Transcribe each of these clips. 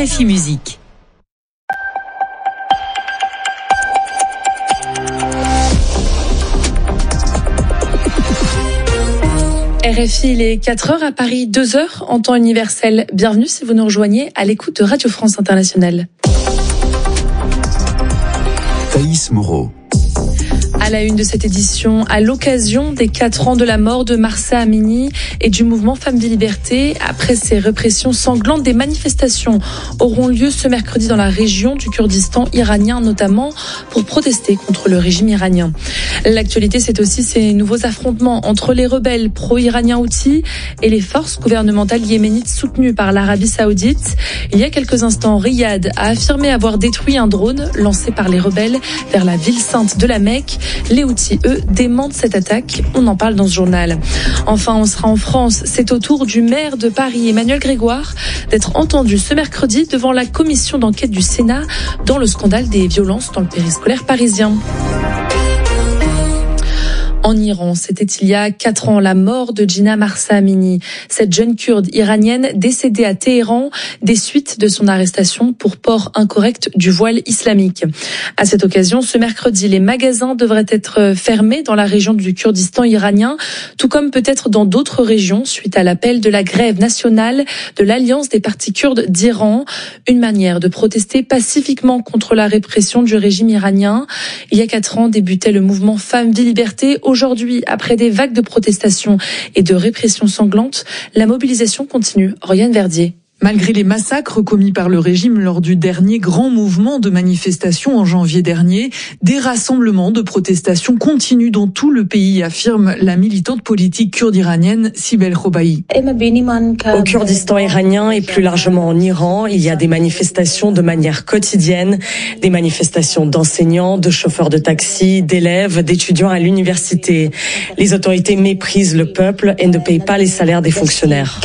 RFI Musique. RFI, il est 4h à Paris, 2h en temps universel. Bienvenue si vous nous rejoignez à l'écoute de Radio France Internationale. Thaïs Moreau. À la une de cette édition, à l'occasion des 4 ans de la mort de Mahsa Amini et du mouvement Femmes Vie Liberté, après ces répressions sanglantes, des manifestations auront lieu ce mercredi dans la région du Kurdistan iranien, notamment pour protester contre le régime iranien. L'actualité, c'est aussi ces nouveaux affrontements entre les rebelles pro-iraniens Houthis et les forces gouvernementales yéménites soutenues par l'Arabie Saoudite. Il y a quelques instants, Riyad a affirmé avoir détruit un drone lancé par les rebelles vers la ville sainte de la Mecque. Les Houthis, eux, démentent cette attaque. On en parle dans ce journal. Enfin, on sera en France. C'est au tour du maire de Paris, Emmanuel Grégoire, d'être entendu ce mercredi devant la commission d'enquête du Sénat dans le scandale des violences dans le périscolaire parisien. En Iran, c'était il y a 4 ans la mort de Jina Mahsa Amini, cette jeune kurde iranienne décédée à Téhéran des suites de son arrestation pour port incorrect du voile islamique. À cette occasion, ce mercredi, les magasins devraient être fermés dans la région du Kurdistan iranien, tout comme peut-être dans d'autres régions suite à l'appel de la grève nationale de l'Alliance des partis kurdes d'Iran, une manière de protester pacifiquement contre la répression du régime iranien. Il y a 4 ans débutait le mouvement Femmes Vie Liberté. Aujourd'hui, après des vagues de protestations et de répression sanglante, la mobilisation continue. Ryan Verdier. Malgré les massacres commis par le régime lors du dernier grand mouvement de manifestation en janvier dernier, des rassemblements de protestation continuent dans tout le pays, affirme la militante politique kurde iranienne Sibel Khobaei. Au Kurdistan iranien et plus largement en Iran, il y a des manifestations de manière quotidienne, des manifestations d'enseignants, de chauffeurs de taxi, d'élèves, d'étudiants à l'université. Les autorités méprisent le peuple et ne payent pas les salaires des fonctionnaires.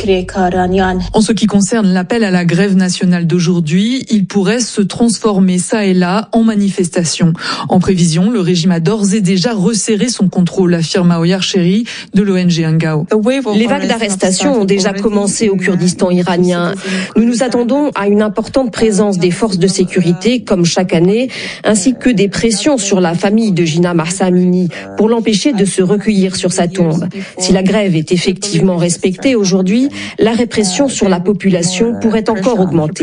En ce qui concerne l'appel à la grève nationale d'aujourd'hui, il pourrait se transformer ça et là en manifestation. En prévision, le régime a d'ores et déjà resserré son contrôle, affirme Aoyar Cheri de l'ONG Angao. Les vagues d'arrestations ont déjà commencé au Kurdistan iranien. Nous nous attendons à une importante présence des forces de sécurité, comme chaque année, ainsi que des pressions sur la famille de Jina Mahsa Amini pour l'empêcher de se recueillir sur sa tombe. Si la grève est effectivement respectée aujourd'hui, la répression sur la population pourrait encore augmenter.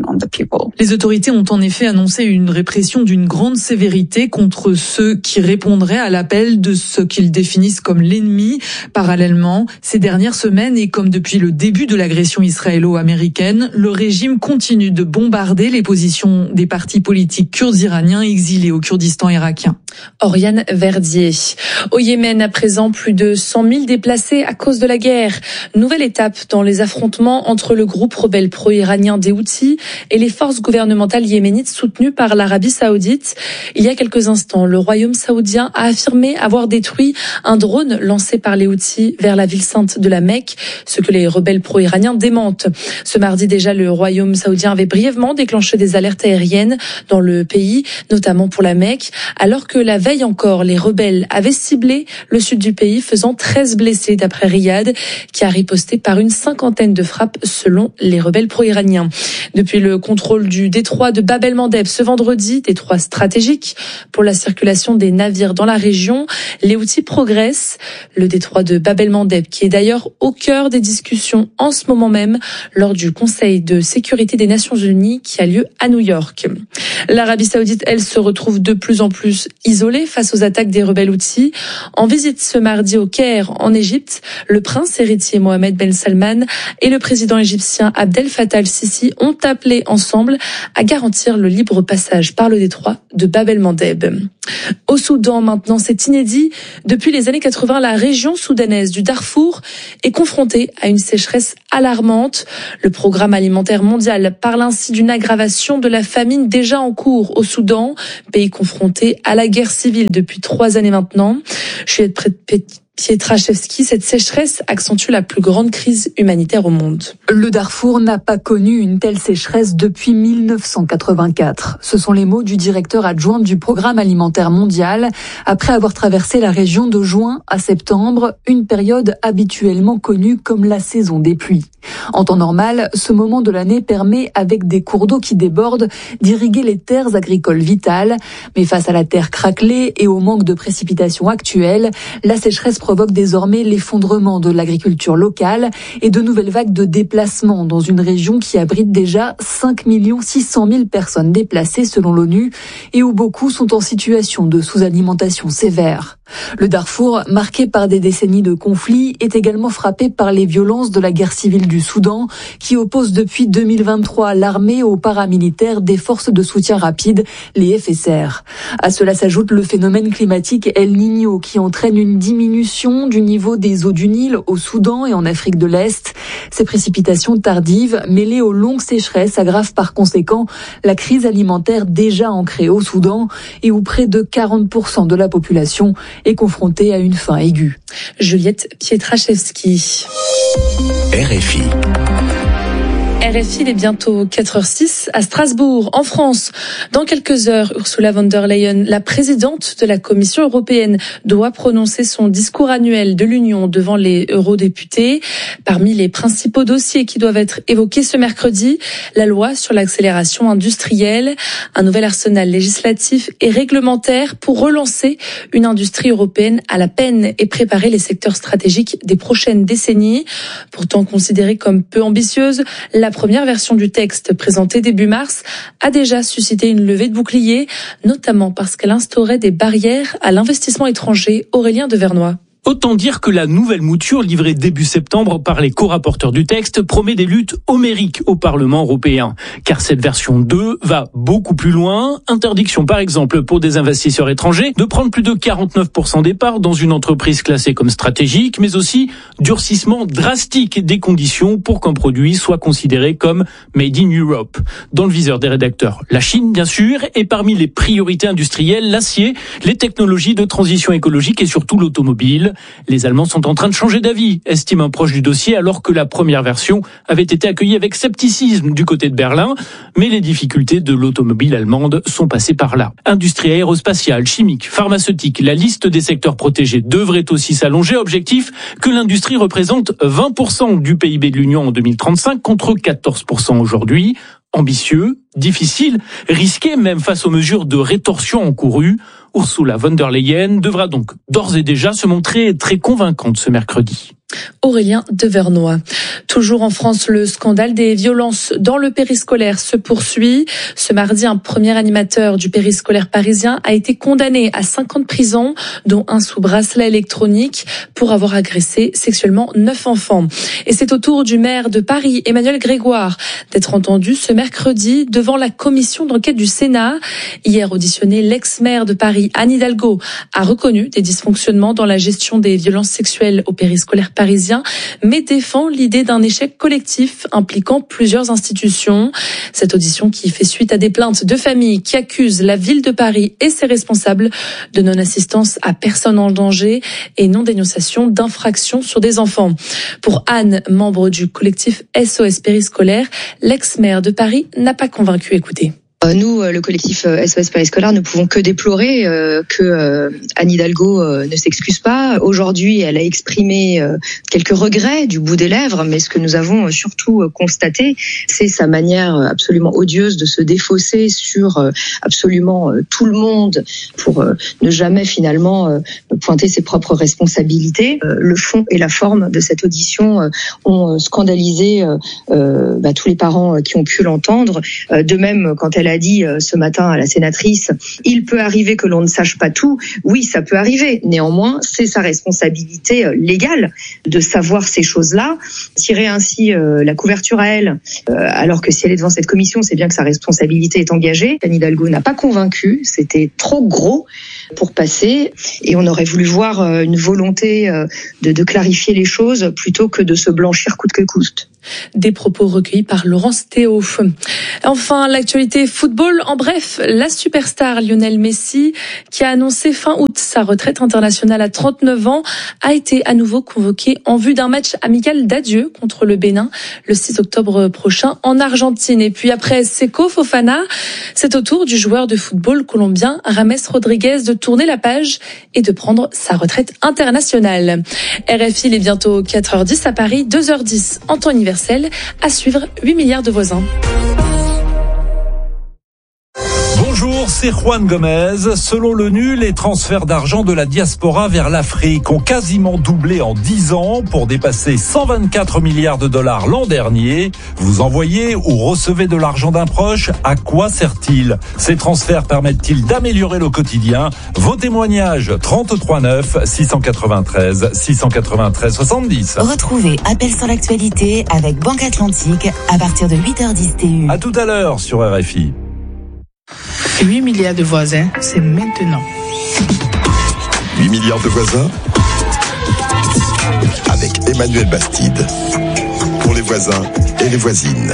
Les autorités ont en effet annoncé une répression d'une grande sévérité contre ceux qui répondraient à l'appel de ce qu'ils définissent comme l'ennemi. Parallèlement, ces dernières semaines et comme depuis le début de l'agression israélo-américaine, le régime continue de bombarder les positions des partis politiques kurdes iraniens exilés au Kurdistan irakien. Oriane Verdier. Au Yémen, à présent, plus de 100 000 déplacés à cause de la guerre. Nouvelle étape dans les affrontements entre le groupe rebelle pro-iranien des Houthis et les forces gouvernementales yéménites soutenues par l'Arabie Saoudite. Il y a quelques instants, le royaume saoudien a affirmé avoir détruit un drone lancé par les Houthis vers la ville sainte de la Mecque, ce que les rebelles pro-iraniens démentent. Ce mardi déjà, le royaume saoudien avait brièvement déclenché des alertes aériennes dans le pays, notamment pour la Mecque, alors que la veille encore, les rebelles avaient ciblé le sud du pays, faisant 13 blessés d'après Riyad, qui a riposté par une 50aine de frappes selon les rebelles pro-iraniens. Depuis le contrôle du détroit de Bab el-Mandeb ce vendredi, détroit stratégique pour la circulation des navires dans la région, les Houthis progressent. Le détroit de Bab el-Mandeb, qui est d'ailleurs au cœur des discussions en ce moment même lors du Conseil de sécurité des Nations Unies qui a lieu à New York. L'Arabie Saoudite, elle, se retrouve de plus en plus isolée face aux attaques des rebelles Houthis. En visite ce mardi au Caire, en Égypte, le prince héritier Mohamed Ben Salman et le président égyptien Abdel Fattah el-Sisi ont appelé ensemble à garantir le libre passage par le détroit de Bab el-Mandeb. Au Soudan, maintenant, c'est inédit. Depuis les années 80, la région soudanaise du Darfour est confrontée à une sécheresse alarmante. Le Programme alimentaire mondial parle ainsi d'une aggravation de la famine déjà en cours au Soudan, pays confronté à la guerre civile depuis 3 années maintenant. Juliette Pietraszewski, cette sécheresse accentue la plus grande crise humanitaire au monde. Le Darfour n'a pas connu une telle sécheresse depuis 1984. Ce sont les mots du directeur adjoint du Programme alimentaire mondial, après avoir traversé la région de juin à septembre, une période habituellement connue comme la saison des pluies. En temps normal, ce moment de l'année permet, avec des cours d'eau qui débordent, d'irriguer les terres agricoles vitales. Mais face à la terre craquelée et au manque de précipitations actuelles, la sécheresse provoque désormais l'effondrement de l'agriculture locale et de nouvelles vagues de déplacements dans une région qui abrite déjà 5 600 000 personnes déplacées selon l'ONU et où beaucoup sont en situation de sous-alimentation sévère. Le Darfour, marqué par des décennies de conflits, est également frappé par les violences de la guerre civile du Soudan, qui oppose depuis 2023 l'armée aux paramilitaires des forces de soutien rapide, les FSR. À cela s'ajoute le phénomène climatique El Niño, qui entraîne une diminution du niveau des eaux du Nil au Soudan et en Afrique de l'Est. Ces précipitations tardives, mêlées aux longues sécheresses, aggravent par conséquent la crise alimentaire déjà ancrée au Soudan et où près de 40% de la population est confrontée à une faim aiguë. Juliette Pietraszewski. RFI. RFI, il est bientôt 4h06 à Strasbourg, en France. Dans quelques heures, Ursula von der Leyen, la présidente de la Commission européenne, doit prononcer son discours annuel de l'Union devant les eurodéputés. Parmi les principaux dossiers qui doivent être évoqués ce mercredi, la loi sur l'accélération industrielle, un nouvel arsenal législatif et réglementaire pour relancer une industrie européenne à la peine et préparer les secteurs stratégiques des prochaines décennies. Pourtant considérée comme peu ambitieuse, la première version du texte, présentée début mars, a déjà suscité une levée de boucliers, notamment parce qu'elle instaurait des barrières à l'investissement étranger. Aurélien Devernois. Autant dire que la nouvelle mouture livrée début septembre par les co-rapporteurs du texte promet des luttes homériques au Parlement européen. Car cette version 2 va beaucoup plus loin. Interdiction par exemple pour des investisseurs étrangers de prendre plus de 49% des parts dans une entreprise classée comme stratégique, mais aussi durcissement drastique des conditions pour qu'un produit soit considéré comme Made in Europe. Dans le viseur des rédacteurs, la Chine bien sûr, et parmi les priorités industrielles, l'acier, les technologies de transition écologique et surtout l'automobile. Les Allemands sont en train de changer d'avis, estime un proche du dossier, alors que la première version avait été accueillie avec scepticisme du côté de Berlin. Mais les difficultés de l'automobile allemande sont passées par là. Industrie aérospatiale, chimique, pharmaceutique, la liste des secteurs protégés devrait aussi s'allonger. Objectif, que l'industrie représente 20% du PIB de l'Union en 2035 contre 14% aujourd'hui. Ambitieux, difficile, risqué même face aux mesures de rétorsion encourues. Ursula von der Leyen devra donc d'ores et déjà se montrer très convaincante ce mercredi. Aurélien Devernois. Toujours en France, le scandale des violences dans le périscolaire se poursuit. Ce mardi, un premier animateur du périscolaire parisien a été condamné à 5 ans de prison, dont 1 sous bracelet électronique, pour avoir agressé sexuellement 9 enfants. Et c'est au tour du maire de Paris, Emmanuel Grégoire, d'être entendu ce mercredi devant la commission d'enquête du Sénat. Hier auditionné, l'ex-maire de Paris, Anne Hidalgo, a reconnu des dysfonctionnements dans la gestion des violences sexuelles au périscolaire parisien, mais défend l'idée d'un échec collectif impliquant plusieurs institutions. Cette audition qui fait suite à des plaintes de familles qui accusent la ville de Paris et ses responsables de non-assistance à personne en danger et non-dénonciation d'infractions sur des enfants. Pour Anne, membre du collectif SOS Périscolaire, l'ex-maire de Paris n'a pas convaincu. Écoutez. Nous, le collectif SOS Périscolaire, ne pouvons que déplorer que Anne Hidalgo ne s'excuse pas. Aujourd'hui, elle a exprimé quelques regrets du bout des lèvres, mais ce que nous avons surtout constaté, c'est sa manière absolument odieuse de se défausser sur absolument tout le monde pour ne jamais finalement pointer ses propres responsabilités. Le fond et la forme de cette audition ont scandalisé tous les parents qui ont pu l'entendre. De même, quand elle a dit ce matin à la sénatrice, il peut arriver que l'on ne sache pas tout. Oui, ça peut arriver. Néanmoins, c'est sa responsabilité légale de savoir ces choses-là. Tirer ainsi la couverture à elle, alors que si elle est devant cette commission, c'est bien que sa responsabilité est engagée. Anne Hidalgo n'a pas convaincu. C'était trop gros pour passer. Et on aurait voulu voir une volonté de clarifier les choses plutôt que de se blanchir coûte que coûte. Des propos recueillis par Laurence Théo. Enfin, l'actualité football. En bref, la superstar Lionel Messi, qui a annoncé fin août sa retraite internationale à 39 ans, a été à nouveau convoqué en vue d'un match amical d'adieu contre le Bénin le 6 octobre prochain en Argentine. Et puis après Seko Fofana, c'est au tour du joueur de football colombien James Rodriguez de tourner la page et de prendre sa retraite internationale. RFI, il est bientôt 4h10 à Paris, 2h10 en temps hiver. universel. À suivre, 8 milliards de voisins. Bonjour, c'est Juan Gomez. Selon l'ONU, les transferts d'argent de la diaspora vers l'Afrique ont quasiment doublé en 10 ans pour dépasser 124 milliards de dollars l'an dernier. Vous envoyez ou recevez de l'argent d'un proche, à quoi sert-il ? Ces transferts permettent-ils d'améliorer le quotidien ? Vos témoignages 33 9 693 693 70. Retrouvez Appel sur l'actualité avec Banque Atlantique à partir de 8h10 TU. À tout à l'heure sur RFI. 8 milliards de voisins, c'est maintenant. 8 milliards de voisins avec Emmanuel Bastide. Pour les voisins et les voisines.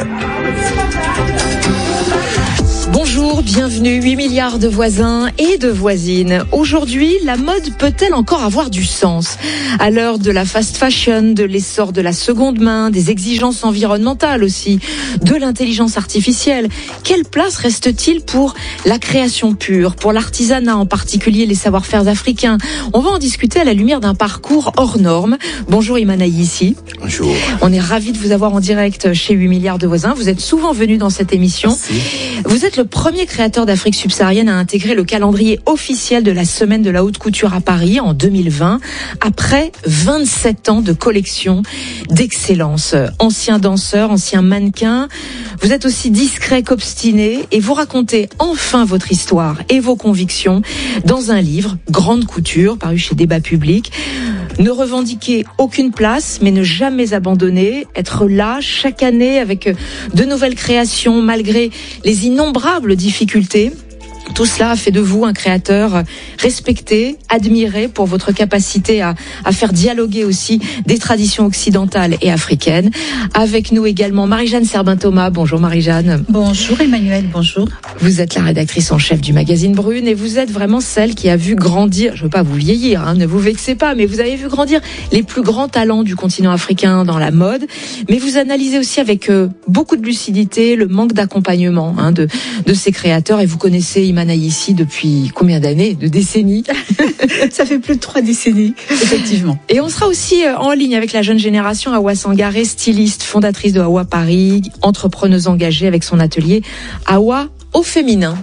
Bonjour, bienvenue, 8 milliards de voisins et de voisines. Aujourd'hui, la mode peut-elle encore avoir du sens ? À l'heure de la fast fashion, de l'essor de la seconde main, des exigences environnementales aussi, de l'intelligence artificielle, quelle place reste-t-il pour la création pure, pour l'artisanat, en particulier les savoir-faire africains ? On va en discuter à la lumière d'un parcours hors norme. Bonjour Imana Yissi. Bonjour. On est ravis de vous avoir en direct chez 8 milliards de voisins. Vous êtes souvent venu dans cette émission. Merci. Vous êtes le premier créateur d'Afrique subsaharienne à intégrer le calendrier officiel de la Semaine de la Haute Couture à Paris en 2020, après 27 ans de collection d'excellence. Ancien danseur, ancien mannequin, vous êtes aussi discret qu'obstiné et vous racontez enfin votre histoire et vos convictions dans un livre, Grande Couture, paru chez Débat Public. Ne revendiquer aucune place, mais ne jamais abandonner, être là chaque année avec de nouvelles créations malgré les innombrables difficultés. Tout cela a fait de vous un créateur respecté, admiré pour votre capacité à faire dialoguer aussi des traditions occidentales et africaines. Avec nous également Marie-Jeanne Serbin-Thomas. Bonjour Marie-Jeanne. Bonjour Emmanuel, bonjour. Vous êtes la rédactrice en chef du magazine Brune et vous êtes vraiment celle qui a vu grandir, je ne veux pas vous vieillir, ne vous vexez pas, mais vous avez vu grandir les plus grands talents du continent africain dans la mode. Mais vous analysez aussi avec beaucoup de lucidité le manque d'accompagnement de ces créateurs et vous connaissez Imana Yissi depuis combien d'années, de décennies? Ça fait plus de 3 décennies, effectivement. Et on sera aussi en ligne avec la jeune génération, Awa Sangaré, styliste, fondatrice de Awa Paris, entrepreneuse engagée avec son atelier Awa au féminin.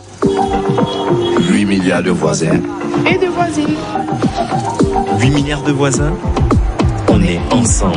8 milliards de voisins Et de voisines. 8 milliards de voisins, on est ensemble.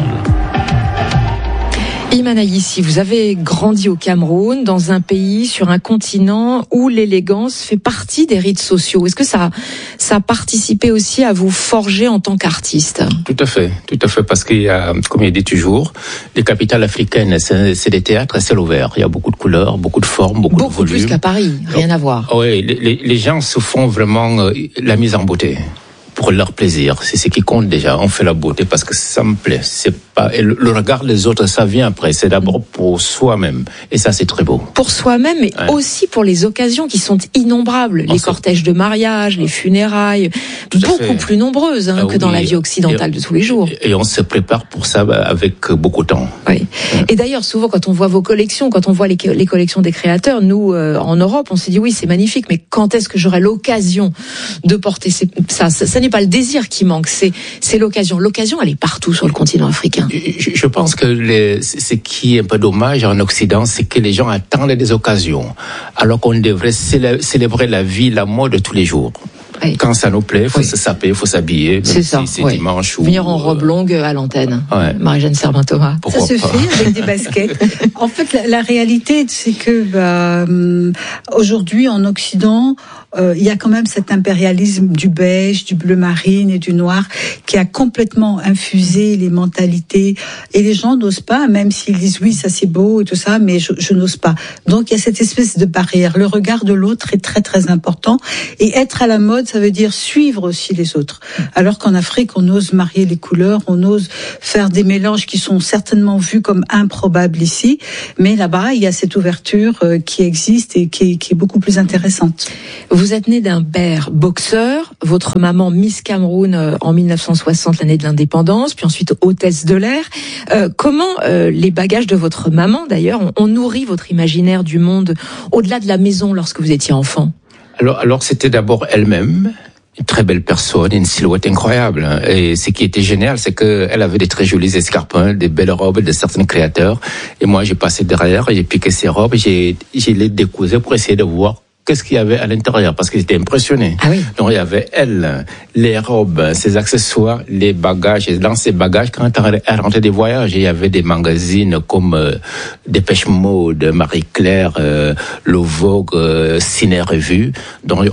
Imana Yissi, vous avez grandi au Cameroun, dans un pays, sur un continent où l'élégance fait partie des rites sociaux. Est-ce que ça a participé aussi à vous forger en tant qu'artiste ? Tout à fait, parce qu'il y a, comme il dit toujours, les capitales africaines, c'est des théâtres à ciel ouvert. Il y a beaucoup de couleurs, beaucoup de formes, beaucoup de volumes. Beaucoup plus qu'à Paris, rien à voir. Oui, les gens se font vraiment la mise en beauté. Pour leur plaisir, c'est ce qui compte déjà. On fait la beauté parce que ça me plaît. C'est pas le regard des autres, ça vient après. C'est d'abord pour soi-même, et ça c'est très beau. Pour soi-même, mais aussi pour les occasions qui sont innombrables. Les cortèges de mariage, les funérailles, beaucoup plus nombreuses que dans la vie occidentale de tous les jours. Et on se prépare pour ça avec beaucoup de temps. Oui. Et d'ailleurs, souvent quand on voit vos collections, quand on voit les collections des créateurs, nous en Europe, on se dit oui, c'est magnifique, mais quand est-ce que j'aurai l'occasion de porter ça n'est pas le désir qui manque, c'est l'occasion. L'occasion, elle est partout sur le continent africain. Je pense que ce qui est un peu dommage en Occident, c'est que les gens attendent des occasions, alors qu'on devrait célébrer la vie, la mode tous les jours. Oui. Quand ça nous plaît, il faut se saper, il faut s'habiller. C'est ça. Si c'est dimanche ou... Venir en robe longue à l'antenne. Ouais. Marie-Jeanne Serbin-Thomas. Ça se fait avec des baskets. En fait, la réalité, c'est que aujourd'hui, en Occident, il y a quand même cet impérialisme du beige, du bleu marine et du noir qui a complètement infusé les mentalités. Et les gens n'osent pas, même s'ils disent oui, ça c'est beau et tout ça, mais je n'ose pas. Donc il y a cette espèce de barrière. Le regard de l'autre est très très important. Et être à la mode, ça veut dire suivre aussi les autres. Alors qu'en Afrique, on ose marier les couleurs, on ose faire des mélanges qui sont certainement vus comme improbables ici. Mais là-bas, il y a cette ouverture qui existe et qui est beaucoup plus intéressante. Vous êtes né d'un père boxeur, votre maman Miss Cameroun en 1960, l'année de l'indépendance, puis ensuite hôtesse de l'air. Comment les bagages de votre maman, d'ailleurs, ont nourri votre imaginaire du monde au-delà de la maison lorsque vous étiez enfant ? Alors c'était d'abord elle-même. une très belle personne, une silhouette incroyable. Et ce qui était génial, c'est qu'elle avait des très jolis escarpins, des belles robes de certains créateurs. Et moi, j'ai passé derrière, j'ai piqué ces robes, j'ai les décousé pour essayer de voir qu'est-ce qu'il y avait à l'intérieur, parce que j'étais impressionné. Ah oui. Donc il y avait elle, les robes, ses accessoires, les bagages. Et dans ces bagages, quand elle rentrait des voyages, il y avait des magazines comme Dépêche Mode, Marie-Claire, Le Vogue, Ciné Revue. Donc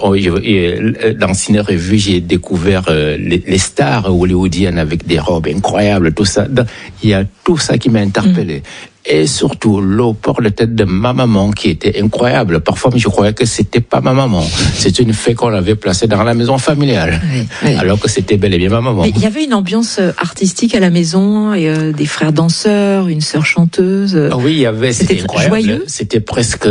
dans Ciné Revue, j'ai découvert les stars hollywoodiennes avec des robes incroyables, tout ça. Donc, il y a tout ça qui m'a interpellé. Et surtout, le port de tête de ma maman qui était incroyable. Parfois, je croyais que c'était pas ma maman. C'était une fée qu'on avait placée dans la maison familiale. Oui. Alors que c'était bel et bien ma maman. Mais il y avait une ambiance artistique à la maison, et des frères danseurs, une sœur chanteuse. Oui, il y avait, c'était incroyable. Joyeux. C'était presque,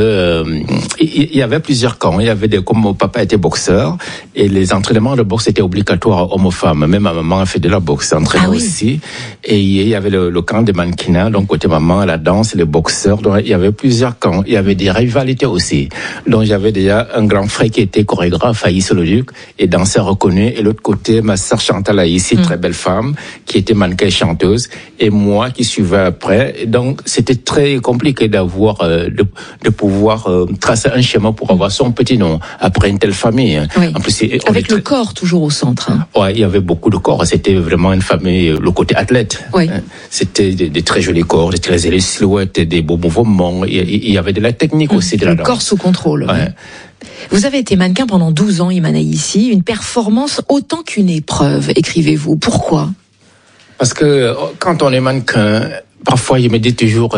il y avait plusieurs camps. Il y avait comme mon papa était boxeur, et les entraînements de boxe étaient obligatoires hommes-femmes. Même ma maman a fait de la boxe, entraînait aussi. Et il y avait le camp des mannequinats, donc côté maman, la danse, les boxeurs. Donc il y avait plusieurs camps. Il y avait des rivalités aussi. Donc j'avais déjà un grand frère qui était chorégraphe, Aïs Leduc, et danseur reconnu. Et l'autre côté, ma sœur Chantal Aïs, une très belle femme, qui était mannequin et chanteuse. Et moi qui suivais après. Et donc c'était très compliqué d'avoir, de pouvoir tracer un schéma pour avoir son petit nom après une telle famille. Oui. En plus, avec le corps toujours au centre. Ouais, il y avait beaucoup de corps. C'était vraiment une famille, le côté athlète. Oui. C'était des très jolis corps, des très jolis silhouettes, des beaux mouvements. Il y avait de la technique aussi de la danse. Le corps sous contrôle. Ouais. Vous avez été mannequin pendant 12 ans, Iman Aïssi. Une performance autant qu'une épreuve, écrivez-vous. Pourquoi? Parce que quand on est mannequin, parfois je me dis toujours,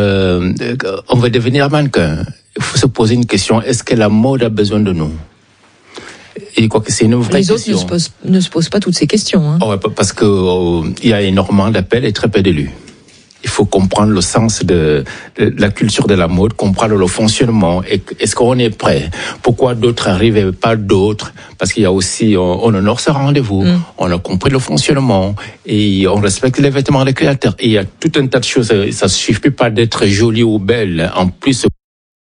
on va devenir mannequin. Il faut se poser une question, est-ce que la mode a besoin de nous? Et je crois que c'est une vraie question. Les autres ne se posent pas toutes ces questions. Hein. Ouais, parce que il y a énormément d'appels et très peu d'élus. Il faut comprendre le sens de la culture de la mode, comprendre le fonctionnement. Et est-ce qu'on est prêt? Pourquoi d'autres arrivent et pas d'autres? Parce qu'il y a aussi, on honore ce rendez-vous. On a compris le fonctionnement et on respecte les vêtements des créateurs. Et il y a tout un tas de choses. Ça suffit pas d'être jolie ou belle. En plus,